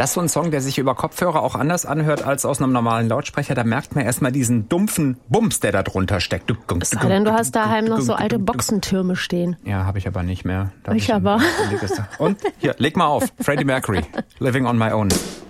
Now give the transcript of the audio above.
Das ist so ein Song, der sich über Kopfhörer auch anders anhört als aus einem normalen Lautsprecher. Da merkt man erstmal diesen dumpfen Bums, der da drunter steckt. Es sei denn, du hast daheim noch so alte Boxentürme stehen. Ja, habe ich aber nicht mehr. Ich aber. Und hier, leg mal auf. Freddie Mercury, Living on My Own.